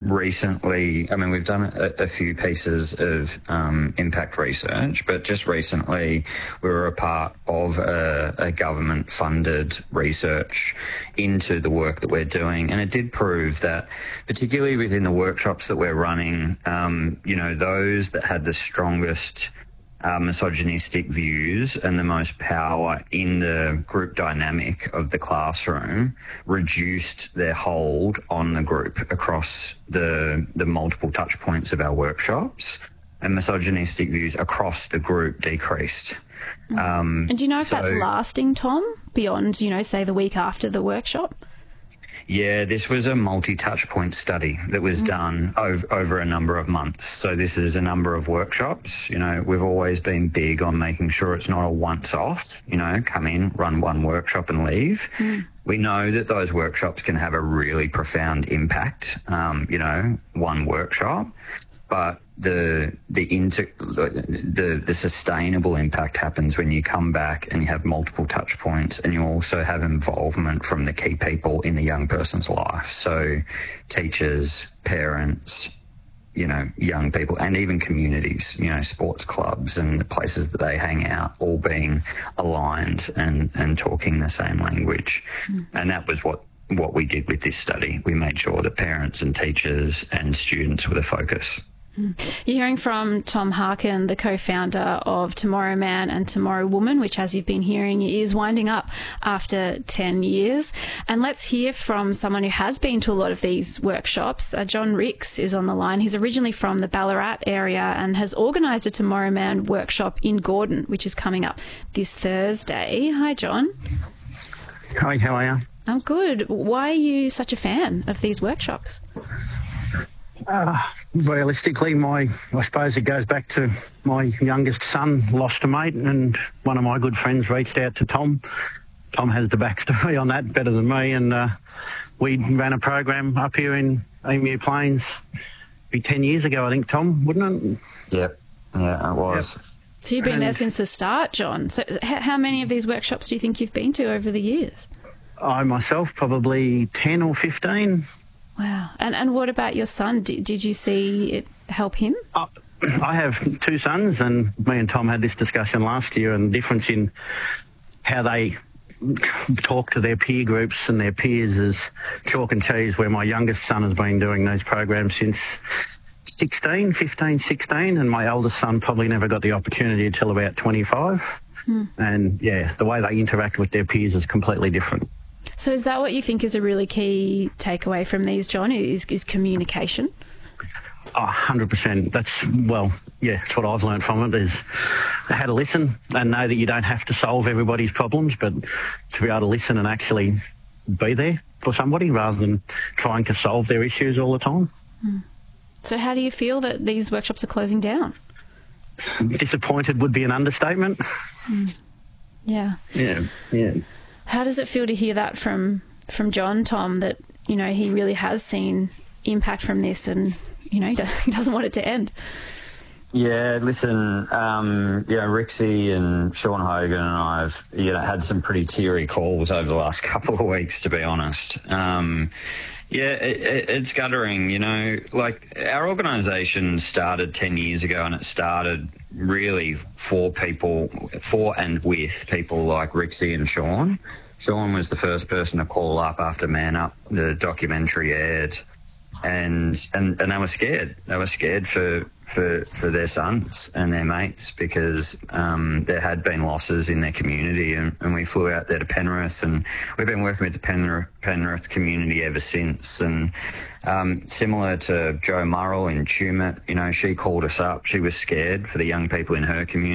recently, I mean, we've done a few pieces of impact research, but just recently we were a part of a government-funded research into the work that we're doing, and it did prove that, particularly within the workshops that we're running, those that had the strongest misogynistic views and the most power in the group dynamic of the classroom reduced their hold on the group across the multiple touch points of our workshops, and misogynistic views across the group decreased. And do you know if that's lasting, Tom, beyond, say the week after the workshop? Yeah, this was a multi-touch point study that was done over a number of months. So this is a number of workshops. We've always been big on making sure it's not a once-off, come in, run one workshop and leave. We know that those workshops can have a really profound impact, one workshop, but the sustainable impact happens when you come back and you have multiple touch points, and you also have involvement from the key people in the young person's life. So teachers, parents, young people, and even communities, sports clubs and the places that they hang out, all being aligned and talking the same language. And that was what we did with this study. We made sure that parents and teachers and students were the focus. You're hearing from Tom Harkin, the co-founder of Tomorrow Man and Tomorrow Woman, which, as you've been hearing, is winding up after 10 years. And let's hear from someone who has been to a lot of these workshops. John Ricks is on the line. He's originally from the Ballarat area and has organised a Tomorrow Man workshop in Gordon, which is coming up this Thursday. Hi, John. Hi, how are you? I'm good. Why are you such a fan of these workshops? Realistically, I suppose it goes back to my youngest son lost a mate, and one of my good friends reached out to Tom. Tom has the backstory on that better than me, and we ran a program up here in Emu Plains 10 years ago, I think, Tom, wouldn't it? Yep. Yeah, it was. Yep. So you've been there since the start, John. So how many of these workshops do you think you've been to over the years? I myself, probably 10 or 15. Wow. And what about your son? Did you see it help him? I have two sons, and me and Tom had this discussion last year, and the difference in how they talk to their peer groups and their peers is chalk and cheese, where my youngest son has been doing those programs since 15, 16, and my eldest son probably never got the opportunity until about 25. And, yeah, the way they interact with their peers is completely different. So is that what you think is a really key takeaway from these, John, is communication? 100%. That's what I've learned from it, is how to listen and know that you don't have to solve everybody's problems, but to be able to listen and actually be there for somebody rather than trying to solve their issues all the time. So how do you feel that these workshops are closing down? Disappointed would be an understatement. Yeah. Yeah. How does it feel to hear that from John, Tom, that, he really has seen impact from this and, he doesn't want it to end? Yeah, listen, Rixie and Sean Hogan and I have, had some pretty teary calls over the last couple of weeks, to be honest. It's guttering, our organisation started 10 years ago, and it started really for and with people like Rixie and Sean. Sean was the first person to call up after Man Up, the documentary aired, and they were scared. They were scared for their sons and their mates, because there had been losses in their community, and we flew out there to Penrith, and we've been working with the Penrith community ever since. And similar to Jo Murrell in Tumut, she called us up. She was scared for the young people in her community.